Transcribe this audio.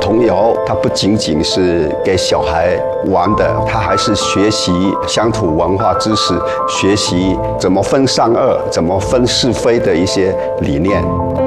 童谣它不仅仅是给小孩玩的，它还是学习乡土文化知识，学习怎么分善恶、怎么分是非的一些理念。